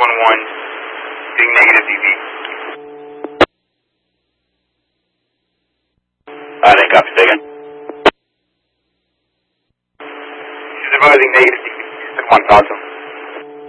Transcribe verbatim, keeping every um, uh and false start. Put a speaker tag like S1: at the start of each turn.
S1: one one, being negative D V.
S2: I think copy taken.
S1: She's advising negative D V. One thousand.